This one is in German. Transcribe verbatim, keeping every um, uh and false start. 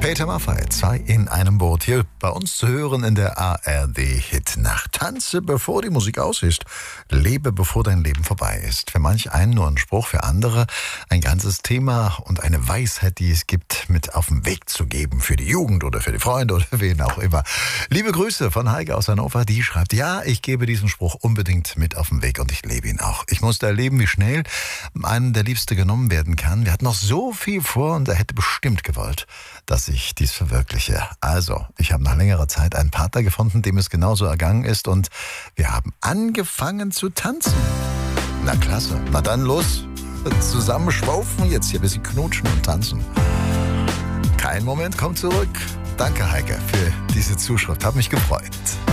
Peter Maffay, zwei in einem Boot. Hier bei uns zu hören in der A R D-Hit-Nacht. Tanze, bevor die Musik aus ist. Lebe, bevor dein Leben vorbei ist. Für manch einen nur ein Spruch, für andere ein ganzes Thema und eine Weisheit, die es gibt, mit auf den Weg zu geben. Für die Jugend oder für die Freunde oder wen auch immer. Liebe Grüße von Heike aus Hannover, die schreibt, ja, ich gebe diesen Spruch unbedingt mit auf den Weg und ich lebe ihn auch. Ich musste erleben, wie schnell einem der Liebste genommen werden kann. Wir hatten noch so viel vor und er hätte bestimmt gewollt, dass ich dies verwirkliche. Also, ich habe nach längerer Zeit einen Partner gefunden, dem es genauso ergangen ist und wir haben angefangen zu tanzen. Na klasse, na dann los, zusammen schwaufen, jetzt hier ein bisschen knutschen und tanzen. Kein Moment kommt zurück. Danke Heike für diese Zuschrift, hat mich gefreut.